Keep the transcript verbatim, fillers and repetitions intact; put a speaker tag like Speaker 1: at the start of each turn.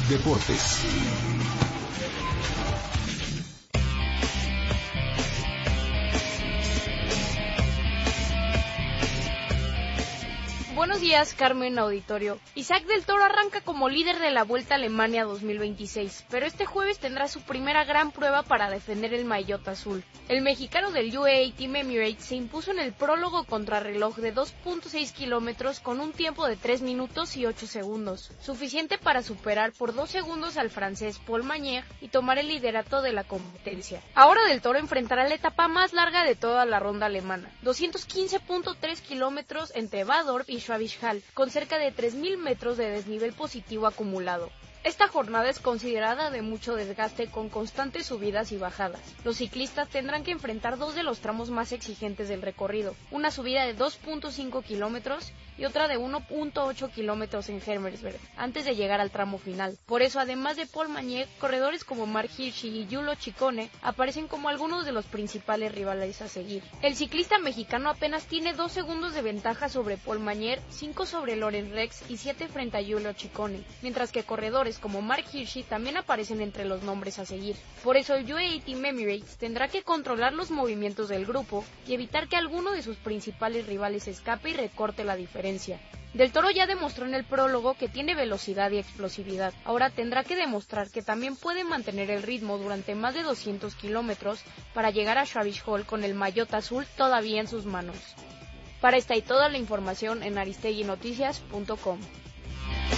Speaker 1: Deportes.
Speaker 2: Buenos días, Carmen Auditorio. Isaac del Toro arranca como líder de la Vuelta a Alemania dos mil veintiséis, pero este jueves tendrá su primera gran prueba para defender el maillot azul. El mexicano del U A E Team Emirates se impuso en el prólogo contrarreloj de dos punto seis kilómetros con un tiempo de tres minutos y ocho segundos, suficiente para superar por dos segundos al francés Paul Magnier y tomar el liderato de la competencia. Ahora del Toro enfrentará la etapa más larga de toda la ronda alemana, doscientos quince punto tres kilómetros entre Badorf y Schwäbisch Hall, con cerca de tres mil metros de desnivel positivo acumulado. Esta jornada es considerada de mucho desgaste con constantes subidas y bajadas. Los ciclistas tendrán que enfrentar dos de los tramos más exigentes del recorrido, una subida de dos punto cinco kilómetros y otra de uno punto ocho kilómetros en Hermersberg, antes de llegar al tramo final. Por eso, además de Paul Magnier, corredores como Mark Hirschi y Giulio Ciccone aparecen como algunos de los principales rivales a seguir. El ciclista mexicano apenas tiene dos segundos de ventaja sobre Paul Magnier, cinco sobre Lorenz Rex y siete frente a Giulio Ciccone, mientras que corredores como Mark Hirschi también aparecen entre los nombres a seguir. Por eso el U A E Team Emirates tendrá que controlar los movimientos del grupo y evitar que alguno de sus principales rivales escape y recorte la diferencia. Del Toro ya demostró en el prólogo que tiene velocidad y explosividad. Ahora tendrá que demostrar que también puede mantener el ritmo durante más de doscientos kilómetros para llegar a Schwäbisch Hall con el maillot azul todavía en sus manos. Para esta y toda la información en aristegui noticias punto com.